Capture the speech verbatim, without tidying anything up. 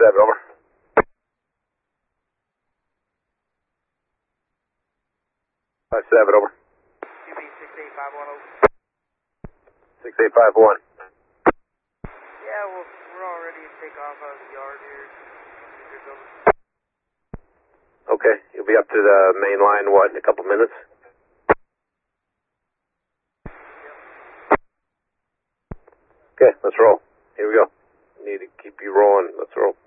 seven, over. Five seven, over. Q B six eight five one over. Six eight five one. Yeah, well, we're all ready to take off out of the yard here. Okay, you'll be up to the main line, what, in a couple minutes? Okay, let's roll. Here we go. Need to keep you rolling. Let's roll.